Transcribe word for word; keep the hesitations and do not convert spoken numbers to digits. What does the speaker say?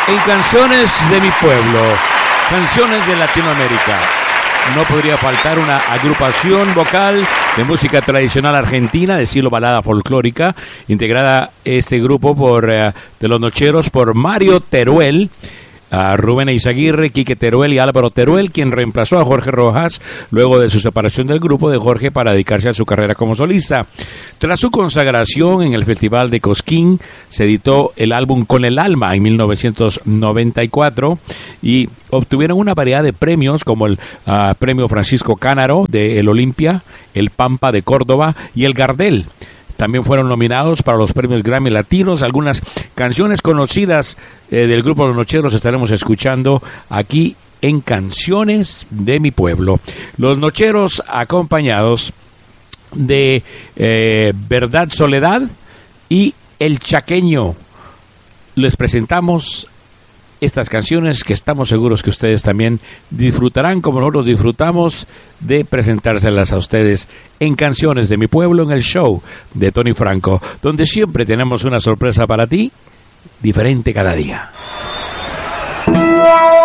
En Canciones de mi Pueblo, canciones de Latinoamérica, no podría faltar una agrupación vocal de música tradicional argentina, de estilo balada folclórica, integrada este grupo por uh, de los Nocheros por Mario Teruel, a Rubén Eizaguirre, Quique Teruel y Álvaro Teruel, quien reemplazó a Jorge Rojas luego de su separación del grupo de Jorge para dedicarse a su carrera como solista. Tras su consagración en el Festival de Cosquín, se editó el álbum Con el Alma en mil novecientos noventa y cuatro y obtuvieron una variedad de premios como el uh, Premio Francisco Canaro de El Olimpia, el Pampa de Córdoba y el Gardel. También fueron nominados para los premios Grammy Latinos. Algunas canciones conocidas eh, del grupo Los Nocheros estaremos escuchando aquí en Canciones de mi Pueblo. Los Nocheros acompañados de eh, Verdad Soledad y El Chaqueño. Les presentamos estas canciones que estamos seguros que ustedes también disfrutarán como nosotros disfrutamos de presentárselas a ustedes en Canciones de mi Pueblo, en el show de Tony Franco, donde siempre tenemos una sorpresa para ti, diferente cada día.